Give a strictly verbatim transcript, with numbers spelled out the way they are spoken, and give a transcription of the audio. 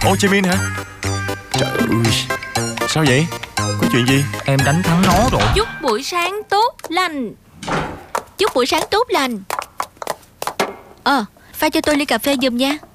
Ô Jimin hả? Trời ơi, sao vậy? Có chuyện gì? Em đánh thắng nó rồi. Chúc buổi sáng tốt lành. Chúc buổi sáng tốt lành. Ờ, pha cho tôi ly cà phê giùm nha.